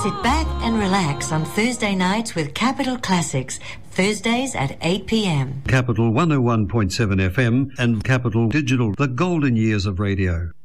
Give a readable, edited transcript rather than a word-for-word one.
Sit back and relax on Thursday nights with Capital Classics, Thursdays at 8 p.m. Capital 101.7 FM and Capital Digital, the golden years of radio.